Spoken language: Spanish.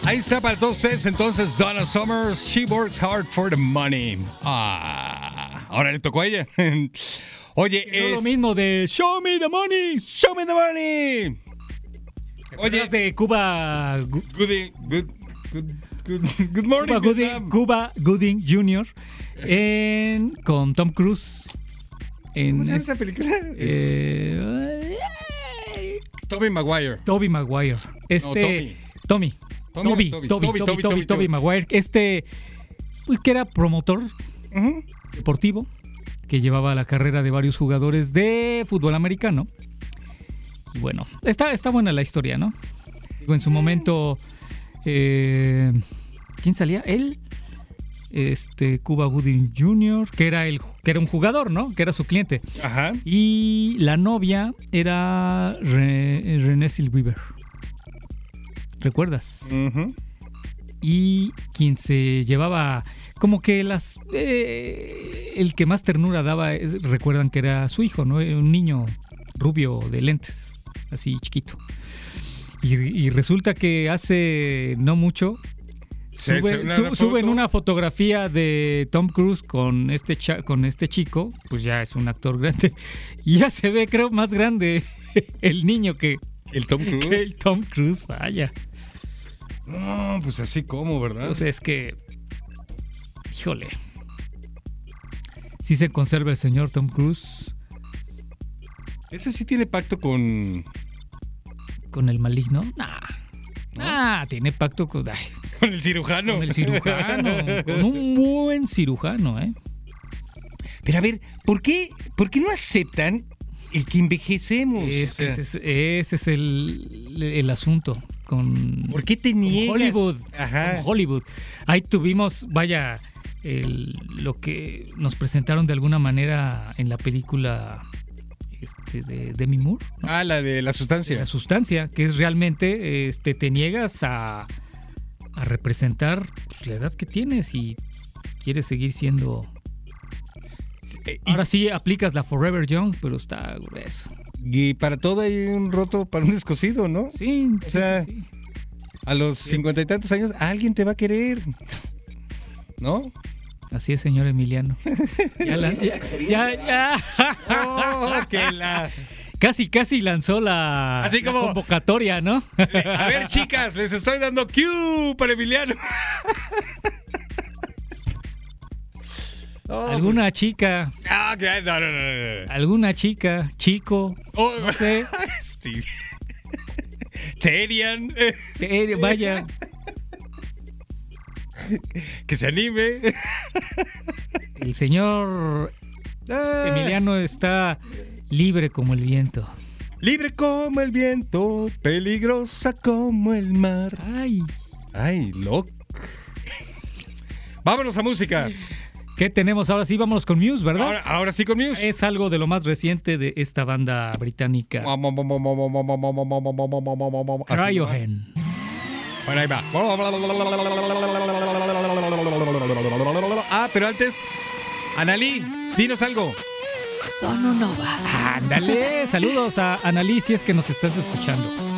Ahí está para todos ustedes entonces Donna Summer, She Works Hard for the Money. Ahora le tocó a ella. Oye, es lo mismo de Show Me the Money. Show Me the Money. Oye, de Cuba Good morning, Cuba Gooding Jr. con Tom Cruise. ¿Cómo se llama esa película? Tobey Maguire. Toby Maguire. Toby Maguire. Que era promotor deportivo, que llevaba la carrera de varios jugadores de fútbol americano. Y bueno, está buena la historia, ¿no? En su momento, ¿quién salía? Él, Cuba Gooding Jr., que era un jugador, ¿no? Que era su cliente. Ajá. Y la novia era Renée Zellweger. ¿Recuerdas? Uh-huh. Y quien se llevaba como que el que más ternura daba, recuerdan que era su hijo, ¿no? Un niño rubio de lentes, así chiquito. Y resulta que hace no mucho suben una fotografía de Tom Cruise con este chico, pues ya es un actor grande, y ya se ve, creo, más grande el niño que el Tom Cruise. Que el Tom Cruise, vaya. No, pues así como, ¿verdad? Pues es que, híjole, sí se conserva el señor Tom Cruise. Ese sí tiene pacto con el maligno. Nah, tiene pacto con el cirujano. Con el cirujano, con un buen cirujano, ¿eh? Pero a ver, ¿por qué no aceptan el que envejecemos? Ese es el asunto. ¿Por qué te niegas? Hollywood. Ajá. Con Hollywood. Ahí tuvimos, vaya, lo que nos presentaron de alguna manera en la película de Demi Moore, ¿no? La de la sustancia. La sustancia, que es realmente, te niegas a representar pues, la edad que tienes y quieres seguir siendo... Ahora sí aplicas la Forever Young, pero está grueso. Y para todo hay un roto para un descosido, ¿no? Sí. O sea, sí. A los 50 y tantos años alguien te va a querer, ¿no? Así es, señor Emiliano. Ya. Casi lanzó la convocatoria, ¿no? A ver, chicas, les estoy dando cue para Emiliano. ¿Alguna chica? No. ¿Alguna chica? ¿Chico? No sé. Terian. Vaya. Que se anime. El señor Emiliano está libre como el viento. Libre como el viento, peligrosa como el mar. Ay, loco. Vámonos a música. ¿Qué tenemos ahora? Sí, vámonos con Muse, ¿verdad? Ahora sí con Muse. Es algo de lo más reciente de esta banda británica. Cryogen. Bueno, ahí va. Pero antes, Analí, dinos algo. Sononova. Ándale, saludos a Analí si es que nos estás escuchando.